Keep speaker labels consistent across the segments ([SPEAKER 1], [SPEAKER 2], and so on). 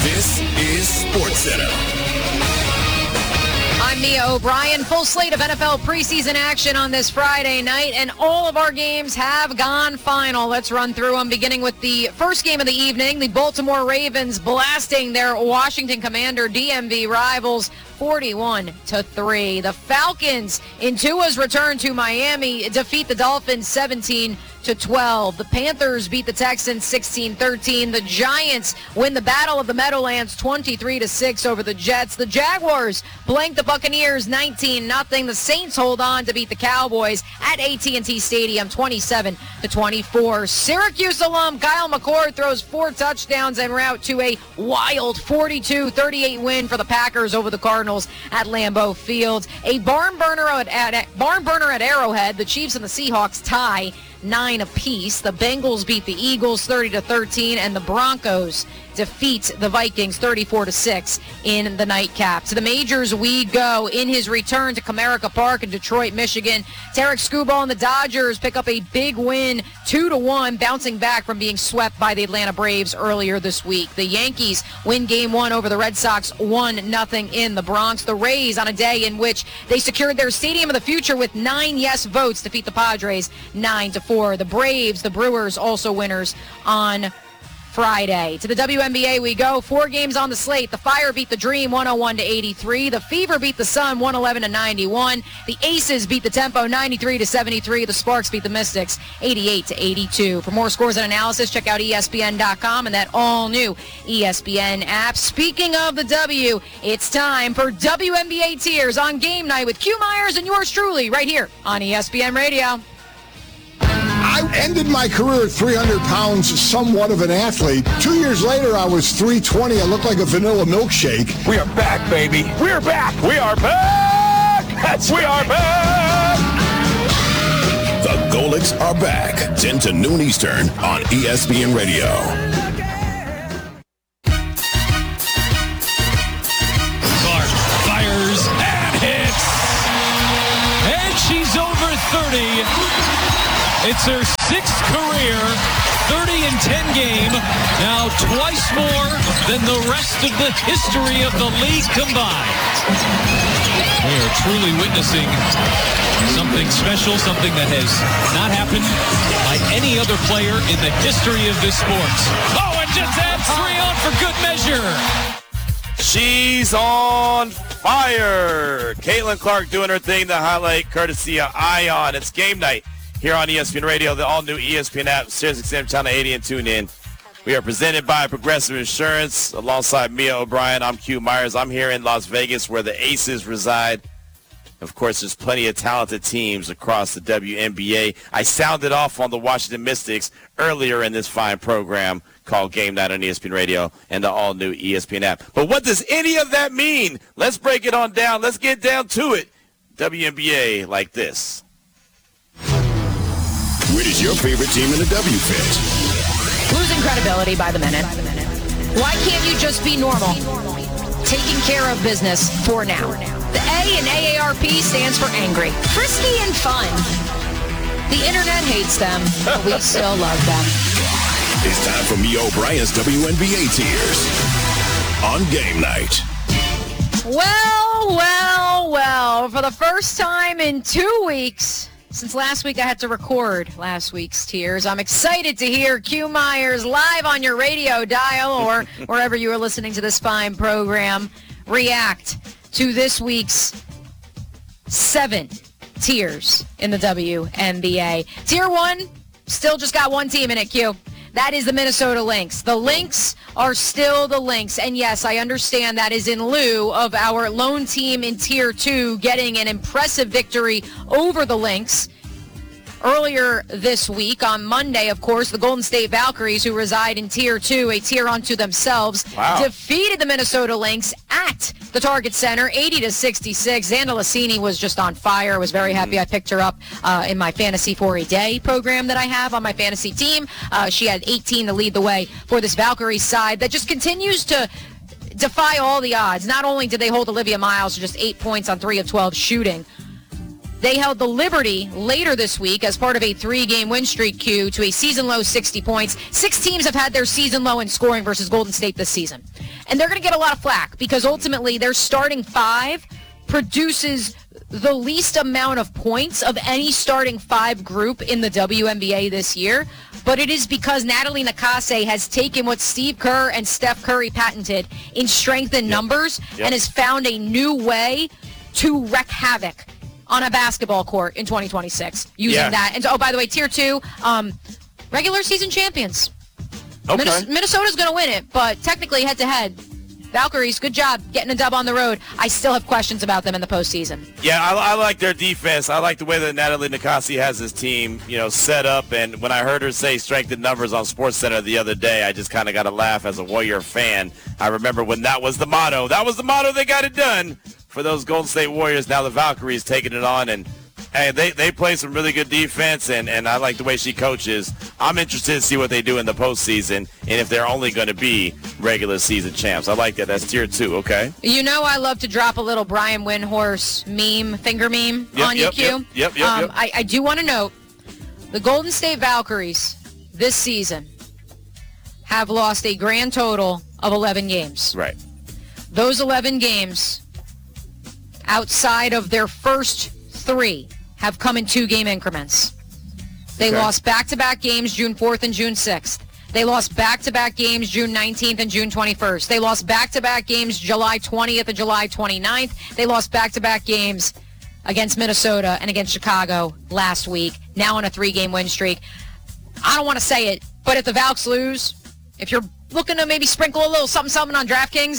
[SPEAKER 1] This is SportsCenter.
[SPEAKER 2] I'm Mia O'Brien. Full slate of NFL preseason action on this Friday night, and all of our games have gone final. Let's run through them, beginning with the first game of the evening. The Baltimore Ravens blasting their Washington Commander DMV rivals 41-3. The Falcons, in Tua's return to Miami, defeat the Dolphins 17-12. The Panthers beat the Texans 16-13. The Giants win the Battle of the Meadowlands 23-6 over the Jets. The Jaguars blank the Buccaneers 19-0. The Saints hold on to beat the Cowboys at AT&T Stadium 27-24. Syracuse alum Kyle McCord throws 4 touchdowns en route to a wild 42-38 win for the Packers over the Cardinals at Lambeau Field. A barn burner at Arrowhead. The Chiefs and the Seahawks tie 9 apiece. The Bengals beat the Eagles 30-13, and the Broncos defeat the Vikings 34-6 in the nightcap. To the majors we go. In his return to Comerica Park in Detroit, Michigan, Tarek Skubal and the Dodgers pick up a big win 2-1, bouncing back from being swept by the Atlanta Braves earlier this week. The Yankees win Game 1 over the Red Sox 1-0 in the Bronx. The Rays, on a day in which they secured their Stadium of the Future with 9 yes votes, defeat the Padres 9-4. The Braves, the Brewers, also winners on Friday. To the WNBA we go. 4 games on the slate. The Fire beat the Dream 101-83. The Fever beat the Sun 111-91. The Aces beat the Tempo 93-73. The Sparks beat the Mystics 88-82. For more scores and analysis, check out ESPN.com and that all-new ESPN app. Speaking of the W, it's time for WNBA Tears on Game Night with Q Myers and yours truly right here on ESPN Radio.
[SPEAKER 3] I ended my career at 300 pounds, somewhat of an athlete. 2 years later, I was 320. I looked like a vanilla milkshake.
[SPEAKER 4] We are back, baby. We're back. We are back. We are back.
[SPEAKER 1] The Golics are back. 10 to noon Eastern on ESPN Radio.
[SPEAKER 5] Clark fires and hits. And she's over 30. It's her 6th career 30-10 game, now twice more than the rest of the history of the league combined. We are truly witnessing something special, something that has not happened by any other player in the history of this sport. Oh, and just adds 3 on for good measure.
[SPEAKER 4] She's on fire. Caitlin Clark doing her thing, the highlight courtesy of Ion. It's Game Night here on ESPN Radio, the all-new ESPN app, SiriusXM Channel 80, and tune in. We are presented by Progressive Insurance. Alongside Mia O'Brien, I'm Q Myers. I'm here in Las Vegas where the Aces reside. Of course, there's plenty of talented teams across the WNBA. I sounded off on the Washington Mystics earlier in this fine program called Game Night on ESPN Radio and the all-new ESPN app. But what does any of that mean? Let's break it on down. Let's get down to it. WNBA like this.
[SPEAKER 1] Where does your favorite team in the W fit?
[SPEAKER 2] Losing credibility by the minute. Why can't you just be normal? Taking care of business for now. The A in AARP stands for angry, frisky, and fun. The internet hates them, but we still love them.
[SPEAKER 1] It's time for Mia O'Brien's WNBA Tears on Game Night.
[SPEAKER 2] Well, for the first time in 2 weeks, since last week I had to record last week's Tears, I'm excited to hear Q Myers live on your radio dial or wherever you are listening to this fine program react to this week's 7 tiers in the WNBA. Tier 1, still just got one team in it, Q. That is the Minnesota Lynx. The Lynx are still the Lynx. And yes, I understand that is in lieu of our lone team in Tier 2 getting an impressive victory over the Lynx earlier this week. On Monday, of course, the Golden State Valkyries, who reside in Tier 2, a tier unto themselves, defeated the Minnesota Lynx at the Target Center, 80-66. Xanda Lassini was just on fire. I was very happy I picked her up in my Fantasy for a Day program that I have on my fantasy team. She had 18 to lead the way for this Valkyrie side that just continues to defy all the odds. Not only did they hold Olivia Miles to just 8 points on 3 of 12 shooting, they held the Liberty later this week as part of a 3-game win streak, Q, to a season-low 60 points. 6 teams have had their season-low in scoring versus Golden State this season. And they're going to get a lot of flack because ultimately their starting five produces the least amount of points of any starting five group in the WNBA this year. But it is because Natalie Nakase has taken what Steve Kerr and Steph Curry patented in strength and numbers and has found a new way to wreak havoc on a basketball court in 2026 using that. And so, by the way, Tier 2, regular season champions.
[SPEAKER 4] Okay.
[SPEAKER 2] Minnesota's going to win it, but technically head-to-head, Valkyries, good job getting a dub on the road. I still have questions about them in the postseason.
[SPEAKER 4] Yeah, I like their defense. I like the way that Natalie Nakase has his team, set up. And when I heard her say strength in numbers on SportsCenter the other day, I just kind of got to laugh as a Warrior fan. I remember when that was the motto. That was the motto. They got it done for those Golden State Warriors. Now the Valkyries taking it on, and they play some really good defense, and I like the way she coaches. I'm interested to see what they do in the postseason and if they're only going to be regular season champs. I like that. That's Tier 2, okay?
[SPEAKER 2] I love to drop a little Brian Windhorst finger meme on you, Q.
[SPEAKER 4] Yep.
[SPEAKER 2] I do want to note the Golden State Valkyries this season have lost a grand total of 11 games.
[SPEAKER 4] Right.
[SPEAKER 2] Those 11 games, outside of their first 3, have come in 2-game increments. They lost back-to-back games June 4th and June 6th. They lost back-to-back games June 19th and June 21st. They lost back-to-back games July 20th and July 29th. They lost back-to-back games against Minnesota and against Chicago last week, now on a 3-game win streak. I don't want to say it, but if the Valks lose, if you're looking to maybe sprinkle a little something on DraftKings,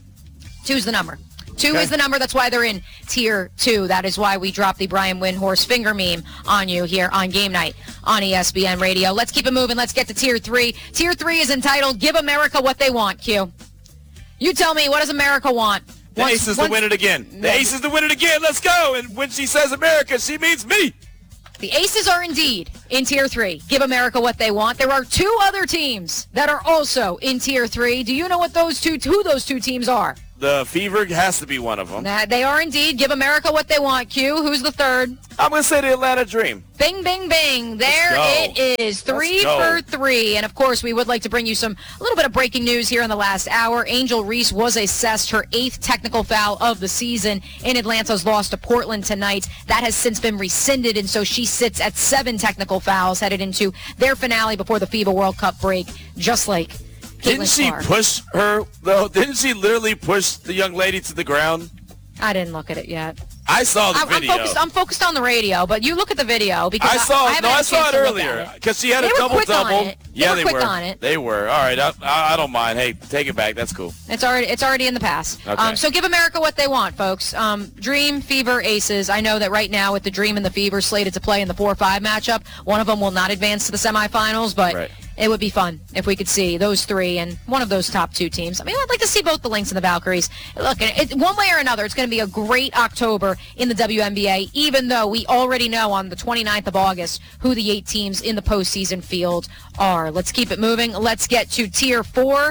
[SPEAKER 2] 2's the number. 2 is the number. That's why they're in Tier 2. That is why we dropped the Brian Windhorst finger meme on you here on Game Night on ESPN Radio. Let's keep it moving. Let's get to Tier 3. Tier 3 is entitled Give America What They Want, Q. You tell me, what does America want?
[SPEAKER 4] The Aces to win it again. The Aces to win it again. Let's go. And when she says America, she means me.
[SPEAKER 2] The Aces are indeed in Tier 3. Give America what they want. There are 2 other teams that are also in Tier 3. Do you know who those two teams are?
[SPEAKER 4] The Fever has to be one of them.
[SPEAKER 2] They are indeed. Give America what they want, Q. Who's the third?
[SPEAKER 4] I'm going to say the Atlanta Dream.
[SPEAKER 2] Bing, bing, bing. There it is. 3 for 3. And, of course, we would like to bring you a little bit of breaking news here in the last hour. Angel Reese was assessed her 8th technical foul of the season in Atlanta's loss to Portland tonight. That has since been rescinded, and so she sits at 7 technical fouls headed into their finale before the FIBA World Cup break, just like
[SPEAKER 4] Didn't she push her, though? Didn't she literally push the young lady to the ground?
[SPEAKER 2] I didn't look at it yet.
[SPEAKER 4] I saw the video.
[SPEAKER 2] I'm focused on the radio, but you look at the video because I
[SPEAKER 4] saw it earlier because she had a double-double.
[SPEAKER 2] Yeah, they were. On it.
[SPEAKER 4] They were. All right, I don't mind. Hey, take it back. That's cool.
[SPEAKER 2] It's already in the past.
[SPEAKER 4] Okay.
[SPEAKER 2] So give America what they want, folks. Dream, Fever, Aces. I know that right now with the Dream and the Fever slated to play in the 4-5 matchup, one of them will not advance to the semifinals, but it would be fun if we could see those 3 and one of those top 2 teams. I mean, I'd like to see both the Lynx and the Valkyries. Look, one way or another, it's going to be a great October in the WNBA, even though we already know on the 29th of August who the 8 teams in the postseason field are. Let's keep it moving. Let's get to Tier 4.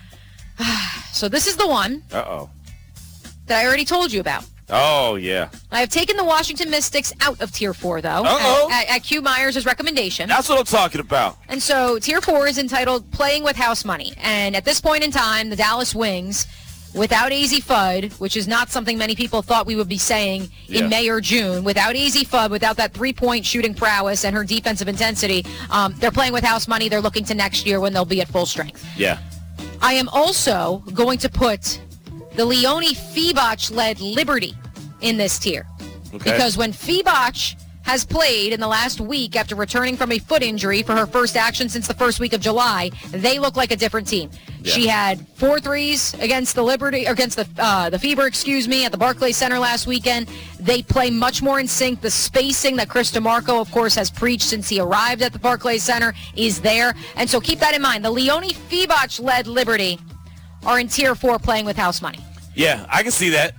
[SPEAKER 2] So this is the one that I already told you about.
[SPEAKER 4] Oh, yeah.
[SPEAKER 2] I have taken the Washington Mystics out of Tier 4, though, at Q Myers' recommendation.
[SPEAKER 4] That's what I'm talking about.
[SPEAKER 2] And so Tier 4 is entitled Playing with House Money. And at this point in time, the Dallas Wings, without AZ Fudd, which is not something many people thought we would be saying in May or June, without AZ Fudd, without that 3-point shooting prowess and her defensive intensity, they're playing with house money. They're looking to next year when they'll be at full strength.
[SPEAKER 4] Yeah.
[SPEAKER 2] I am also going to put the Leonie Fibach-led Liberty in this tier. Okay. Because when Fibach has played in the last week after returning from a foot injury for her first action since the first week of July, they look like a different team. Yeah. She had 4 threes against the Fever, at the Barclays Center last weekend. They play much more in sync. The spacing that Chris DeMarco, of course, has preached since he arrived at the Barclays Center is there. And so keep that in mind. The Leonie Fibach-led Liberty are in Tier 4 playing with house money.
[SPEAKER 4] Yeah, I can see that.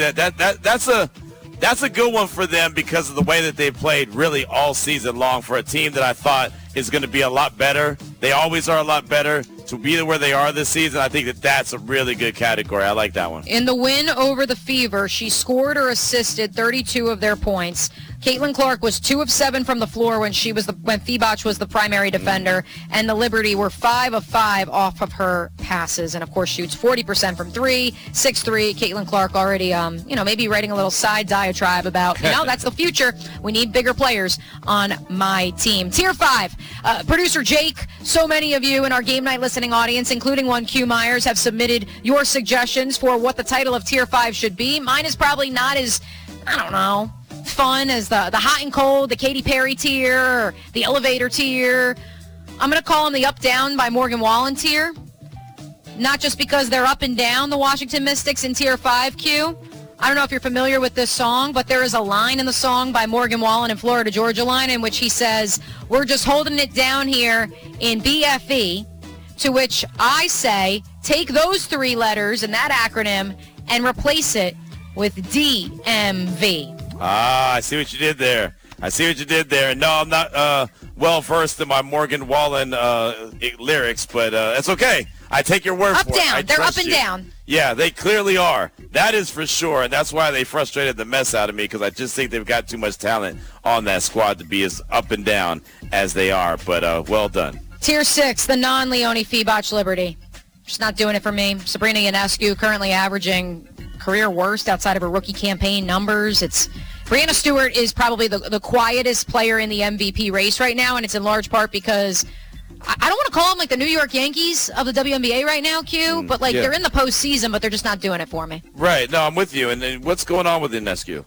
[SPEAKER 4] That's a good one for them because of the way that they played really all season long for a team that I thought is going to be a lot better. They always are a lot better. To be where they are this season, I think that's a really good category. I like that one.
[SPEAKER 2] In the win over the Fever, she scored or assisted 32 of their points, Caitlin Clark was 2 of 7 from the floor when Fibach was the primary defender, and the Liberty were 5 of 5 off of her passes, and of course shoots 40% from 3, 6'3". Caitlin Clark already, maybe writing a little side diatribe about, that's the future. We need bigger players on my team. Tier 5, producer Jake, so many of you in our game night listening audience, including one Q Myers, have submitted your suggestions for what the title of Tier 5 should be. Mine is probably not as, fun as the hot and cold, the Katy Perry tier, or the elevator tier. I'm going to call them the Up Down by Morgan Wallen tier. Not just because they're up and down, the Washington Mystics in Tier 5, Q. I don't know if you're familiar with this song, but there is a line in the song by Morgan Wallen in Florida Georgia Line in which he says, "We're just holding it down here in BFE," to which I say, take those 3 letters in that acronym and replace it with DMV.
[SPEAKER 4] I see what you did there. No, I'm not well-versed in my Morgan Wallen lyrics, but it's okay. I take your word for it.
[SPEAKER 2] Up, down. They're up and down.
[SPEAKER 4] Yeah, they clearly are. That is for sure, and that's why they frustrated the mess out of me, because I just think they've got too much talent on that squad to be as up and down as they are, but well done. Tier 6,
[SPEAKER 2] the non-Leonie Fibach Liberty. Just not doing it for me. Sabrina Ionescu currently averaging career worst outside of her rookie campaign numbers. Brianna Stewart is probably the quietest player in the MVP race right now, and it's in large part because I don't want to call them like the New York Yankees of the WNBA right now, Q, but they're in the postseason, but they're just not doing it for me.
[SPEAKER 4] Right. No, I'm with you. And what's going on with Ionescu?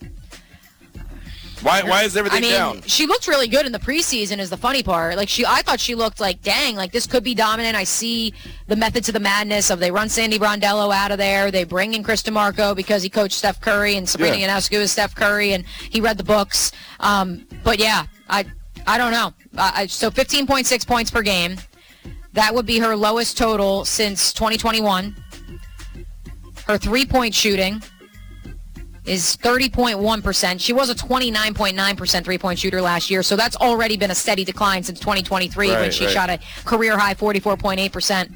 [SPEAKER 4] Why is everything down?
[SPEAKER 2] She looked really good in the preseason is the funny part. I thought she looked like, dang, this could be dominant. I see the method to the madness of they run Sandy Brondello out of there. They bring in Chris DeMarco because he coached Steph Curry, and Sabrina Ionescu is Steph Curry, and he read the books. But, yeah, I don't know. So 15.6 points per game. That would be her lowest total since 2021. Her three-point shooting is 30.1%. She was a 29.9% three-point shooter last year, so that's already been a steady decline since 2023 when she shot a career-high 44.8%.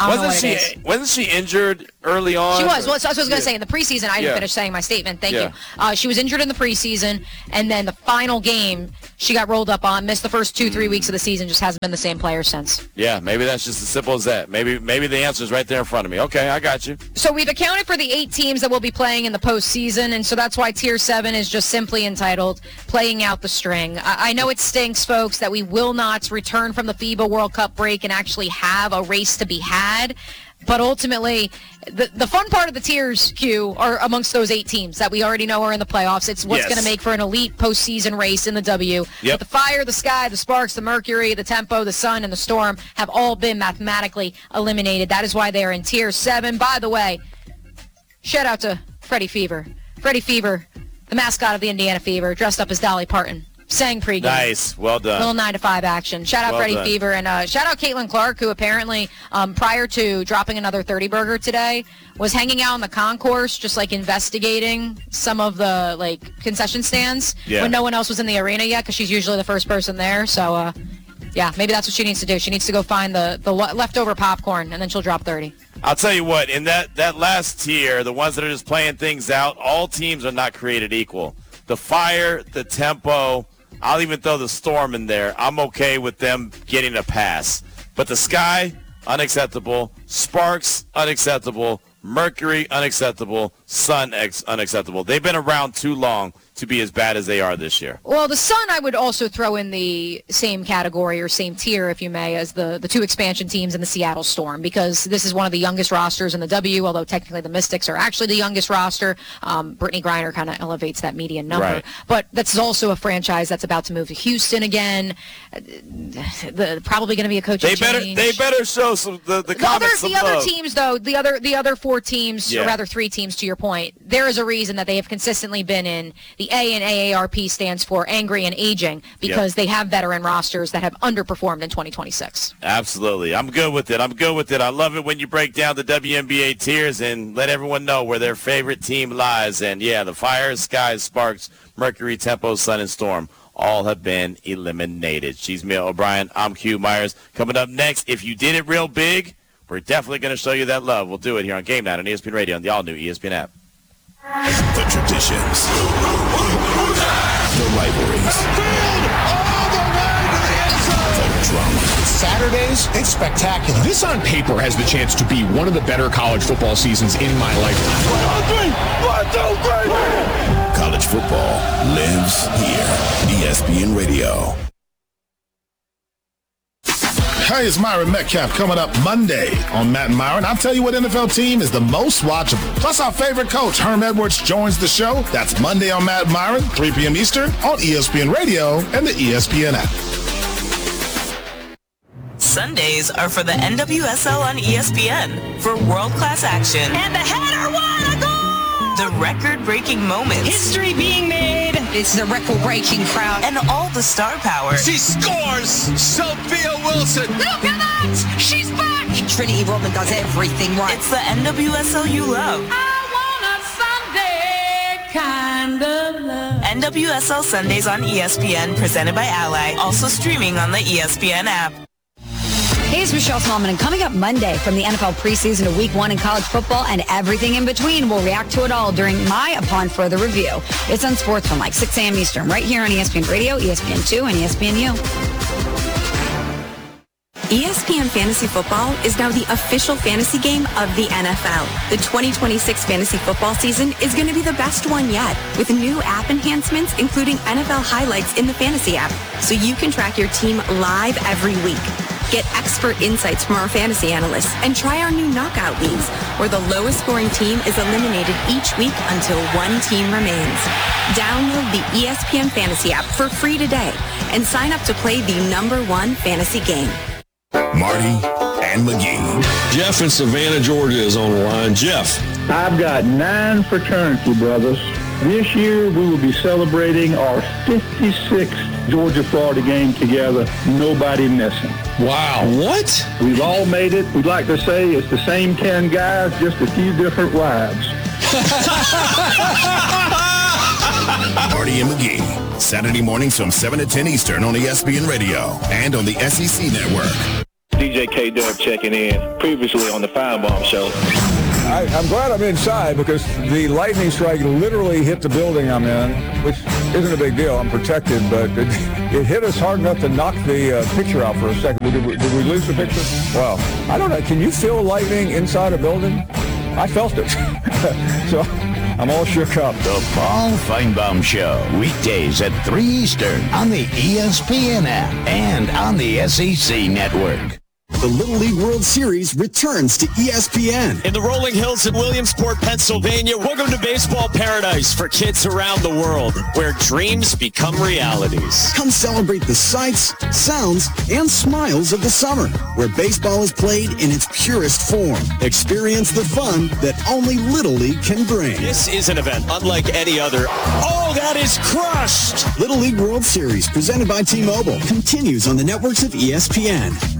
[SPEAKER 4] Wasn't she injured early on?
[SPEAKER 2] She was. Well, so I was going to say, in the preseason, I didn't finish saying my statement. Thank you. She was injured in the preseason, and then the final game, she got rolled up on, missed the first 2-3 weeks of the season, just hasn't been the same player since.
[SPEAKER 4] Yeah, maybe that's just as simple as that. Maybe the answer is right there in front of me. Okay, I got you.
[SPEAKER 2] So we've accounted for the 8 teams that will be playing in the postseason, and so that's why Tier 7 is just simply entitled Playing Out the String. I know it stinks, folks, that we will not return from the FIBA World Cup break and actually have a race to be had. But ultimately, the fun part of the tiers, Q, are amongst those 8 teams that we already know are in the playoffs. It's what's going to make for an elite postseason race in the W. But the Fire, the Sky, the Sparks, the Mercury, the Tempo, the Sun, and the Storm have all been mathematically eliminated. That is why they're in Tier 7. By the way, shout out to Freddie Fever. Freddie Fever, the mascot of the Indiana Fever, dressed up as Dolly Parton. Sang pregame.
[SPEAKER 4] Nice. Well done.
[SPEAKER 2] Little 9 to 5 action. Shout out Freddie Fever, and shout out Caitlin Clark, who apparently, prior to dropping another 30-burger today, was hanging out on the concourse, just investigating some of the concession stands when no one else was in the arena yet, because she's usually the first person there. So, maybe that's what she needs to do. She needs to go find the leftover popcorn, and then she'll drop 30.
[SPEAKER 4] I'll tell you what, in that last tier, the ones that are just playing things out, all teams are not created equal. The Fire, the Tempo, I'll even throw the Storm in there. I'm okay with them getting a pass. But the Sky, unacceptable. Sparks, unacceptable. Mercury, unacceptable. Sun, unacceptable. They've been around too long to be as bad as they are this year.
[SPEAKER 2] Well, the Sun I would also throw in the same category or same tier, if you may, as the 2 expansion teams in the Seattle Storm, because this is one of the youngest rosters in the W, although technically the Mystics are actually the youngest roster. Brittany Griner kind of elevates that median number.
[SPEAKER 4] Right.
[SPEAKER 2] But that's also a franchise that's about to move to Houston again. Probably going to be a coaching change.
[SPEAKER 4] They better show the
[SPEAKER 2] other teams, though, the other 4 teams, or rather 3 teams, to your point, there is a reason that they have consistently been in the A in AARP stands for angry and aging, because they have veteran rosters that have underperformed in 2026.
[SPEAKER 4] Absolutely. I'm good with it. I love it when you break down the WNBA tiers and let everyone know where their favorite team lies. And, the Fire, Sky, Sparks, Mercury, Tempo, Sun, and Storm all have been eliminated. She's Mia O'Brien. I'm Q Myers. Coming up next, if you did it real big, we're definitely going to show you that love. We'll do it here on Game Night on ESPN Radio and the all-new ESPN app.
[SPEAKER 1] The traditions, the The rivalries.
[SPEAKER 3] All the way to the end zone.
[SPEAKER 1] The drama.
[SPEAKER 6] Saturdays, it's spectacular. This on paper has the chance to be one of the better college football seasons in my lifetime.
[SPEAKER 3] 1, 2, 3.
[SPEAKER 1] College football lives here. ESPN Radio.
[SPEAKER 7] Hey, it's Myron Metcalf coming up Monday on Matt and Myron. I'll tell you what NFL team is the most watchable. Plus, our favorite coach, Herm Edwards, joins the show. That's Monday on Matt and Myron, 3 p.m. Eastern on ESPN Radio and the ESPN app.
[SPEAKER 8] Sundays are for the NWSL on ESPN for world-class action.
[SPEAKER 9] And the header, what a goal!
[SPEAKER 8] The record-breaking moments.
[SPEAKER 9] History being made. It's the record-breaking crowd.
[SPEAKER 8] And all the star power.
[SPEAKER 6] She scores! Sophia Wilson!
[SPEAKER 9] Look at that! She's back! Trinity Rodman does everything right.
[SPEAKER 8] It's the NWSL you love.
[SPEAKER 9] I want a Sunday kind of love.
[SPEAKER 8] NWSL Sundays on ESPN, presented by Ally. Also streaming on the ESPN app.
[SPEAKER 10] Hey, it's Michelle Smallman, and coming up Monday from the NFL preseason to Week 1 in college football and everything in between, we'll react to it all during my Upon Further Review. It's on Sports from like 6 a.m. Eastern, right here on ESPN Radio, ESPN2, and ESPNU.
[SPEAKER 11] ESPN Fantasy Football is now the official fantasy game of the NFL. The 2026 fantasy football season is going to be the best one yet, with new app enhancements, including NFL highlights in the fantasy app, so you can track your team live every week. Get expert insights from our fantasy analysts and try our new knockout leagues, where the lowest scoring team is eliminated each week until one team remains. Download the ESPN Fantasy app for free today and sign up to play the #1 fantasy game.
[SPEAKER 1] Marty and McGee.
[SPEAKER 12] Jeff in Savannah, Georgia is on the line. Jeff.
[SPEAKER 13] I've got 9 fraternity brothers. This year we will be celebrating our 56th Georgia-Florida game together, nobody missing.
[SPEAKER 12] Wow. What?
[SPEAKER 13] We've all made it. We'd like to say it's the same 10 guys, just a few different wives.
[SPEAKER 1] Marty and McGee, Saturday mornings from 7 to 10 Eastern on ESPN Radio and on the SEC Network.
[SPEAKER 14] DJ K-Dub checking in, previously on the Firebomb Show.
[SPEAKER 15] I'm glad I'm inside because the lightning strike literally hit the building I'm in, which isn't a big deal. I'm protected, but it hit us hard enough to knock the picture out for a second. Did we lose the picture? Well, I don't know. Can you feel lightning inside a building? I felt it. So I'm all shook up.
[SPEAKER 16] The Paul Feinbaum Show, weekdays at 3 Eastern on the ESPN app and on the SEC Network.
[SPEAKER 17] The Little League World Series returns to ESPN.
[SPEAKER 5] In the rolling hills of Williamsport, Pennsylvania, welcome to baseball paradise for kids around the world, where dreams become realities.
[SPEAKER 17] Come celebrate the sights, sounds, and smiles of the summer, where baseball is played in its purest form. Experience the fun that only Little League can bring.
[SPEAKER 5] This is an event unlike any other. Oh, that is crushed!
[SPEAKER 17] Little League World Series, presented by T-Mobile, continues on the networks of ESPN.